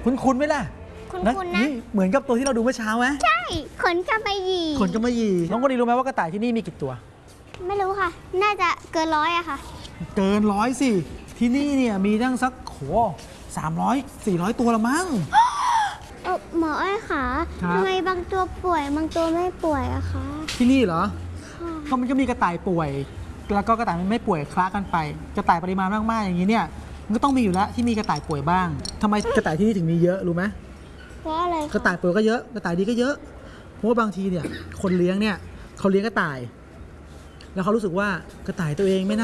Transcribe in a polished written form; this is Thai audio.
คุ้นไหมล่ะคุ้นๆนะเหมือนกับตัวที่เราดูเมื่อเช้าไหมใช่ขนกำมะหยี่ขนกำมะหยี่น้องคนนี้รู้ไหมว่ากระต่ายที่นี่มีกี่ตัวไม่รู้ค่ะ น่าจะเกิน100อะค่ะเกิน100สิที่นี่เนี่ยมีตั้งสัก300-400 ตัวละมั้งหมออ้อยค่ะครับทำไมบางตัวป่วยบางตัวไม่ป่วยอะคะที่นี่เหรอค่ะก็มันก็มีกระต่ายป่วย แล้วก็กระต่ายไม่ป่วยคละกันไป กระต่ายปริมาณมากๆอย่างนี้เนี่ยมันก็ต้องมีอยู่แล้วที่มีกระต่ายป่วยบ้างทำไมกระต่ายที่นี่ถึงมีเยอะรู้ไหมเพราะอะไรกระต่ายป่วยก็เยอะกระต่ายดีก็เยอะเพราะว่าบางทีเนี่ยคนเลี้ยงเนี่ยเขาเลี้ยงกระต่าย แล้วเขารู้สึกว่ากระต่ายตัวเองไม่น่า